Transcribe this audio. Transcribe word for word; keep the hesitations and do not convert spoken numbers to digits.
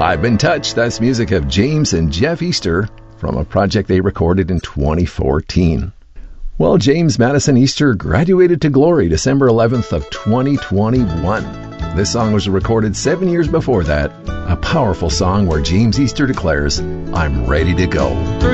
I've Been Touched. That's music of James and Jeff Easter from a project they recorded in twenty fourteen. Well, James Madison Easter graduated to glory December eleventh of twenty twenty-one. This song was recorded seven years before that. A powerful song where James Easter declares, "I'm ready to go."